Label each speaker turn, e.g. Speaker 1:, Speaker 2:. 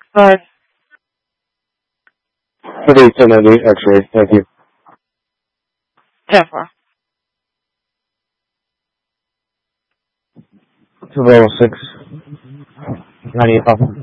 Speaker 1: But
Speaker 2: 3890 X-ray, thank you.
Speaker 1: 10-4.
Speaker 2: 206 98 Papa.